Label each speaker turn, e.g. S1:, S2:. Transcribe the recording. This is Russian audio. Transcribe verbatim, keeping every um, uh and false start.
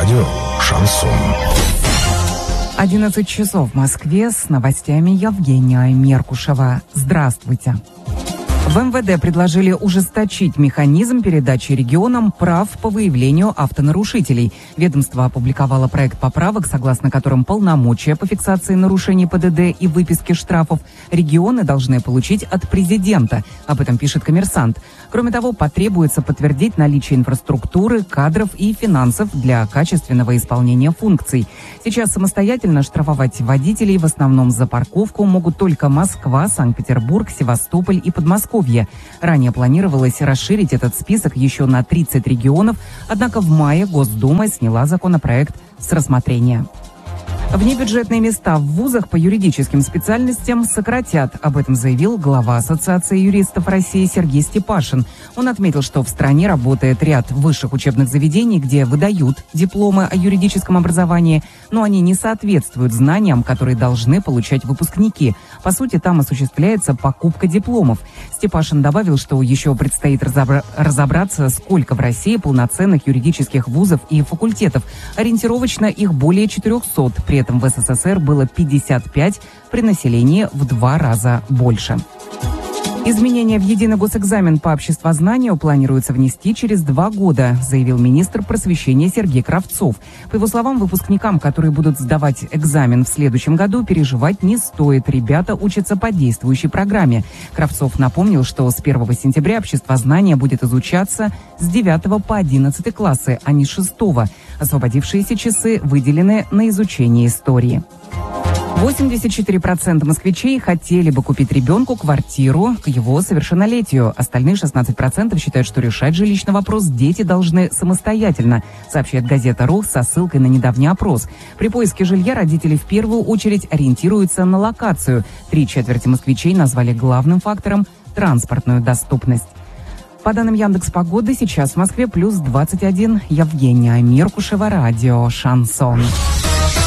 S1: Радио «Шансон».
S2: одиннадцать часов в Москве. С новостями Евгения Меркушева. Здравствуйте. В эм вэ дэ предложили ужесточить механизм передачи регионам прав по выявлению автонарушителей. Ведомство опубликовало проект поправок, согласно которым полномочия по фиксации нарушений пэ дэ дэ и выписке штрафов регионы должны получить от президента. Об этом пишет «Коммерсант». Кроме того, потребуется подтвердить наличие инфраструктуры, кадров и финансов для качественного исполнения функций. Сейчас самостоятельно штрафовать водителей в основном за парковку могут только Москва, Санкт-Петербург, Севастополь и Подмосковье. Ранее планировалось расширить этот список еще на тридцать регионов, однако в мае Госдума сняла законопроект с рассмотрения. Внебюджетные места в вузах по юридическим специальностям сократят. Об этом заявил глава Ассоциации юристов России Сергей Степашин. Он отметил, что в стране работает ряд высших учебных заведений, где выдают дипломы о юридическом образовании, но они не соответствуют знаниям, которые должны получать выпускники. По сути, там осуществляется покупка дипломов. Степашин добавил, что еще предстоит разобра- разобраться, сколько в России полноценных юридических вузов и факультетов. Ориентировочно их более четырехсот. При этом в эс эс эс эр было пятьдесят пять, при населении в два раза больше. Изменения в единый госэкзамен по обществознанию планируется внести через два года, заявил министр просвещения Сергей Кравцов. По его словам, выпускникам, которые будут сдавать экзамен в следующем году, переживать не стоит. Ребята учатся по действующей программе. Кравцов напомнил, что с первого сентября обществознание будет изучаться с девятого по одиннадцатый классы, а не с шестого. Освободившиеся часы выделены на изучение истории. восемьдесят четыре процента москвичей хотели бы купить ребенку квартиру к его совершеннолетию. Остальные шестнадцать процентов считают, что решать жилищный вопрос дети должны самостоятельно, сообщает газета «Рух» со ссылкой на недавний опрос. При поиске жилья родители в первую очередь ориентируются на локацию. Три четверти москвичей назвали главным фактором транспортную доступность. По данным Яндекс.Погоды, сейчас в Москве плюс двадцать один. Евгения Меркушева, радио «Шансон».